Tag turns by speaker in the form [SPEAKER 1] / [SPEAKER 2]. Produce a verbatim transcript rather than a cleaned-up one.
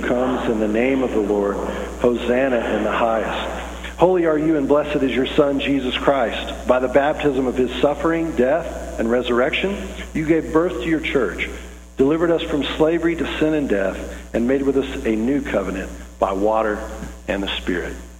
[SPEAKER 1] comes in the name of the Lord. Hosanna in the highest. Holy are you and blessed is your Son, Jesus Christ. By the baptism of his suffering, death, and resurrection, you gave birth to your church, delivered us from slavery to sin and death, and made with us a new covenant by water and the Spirit.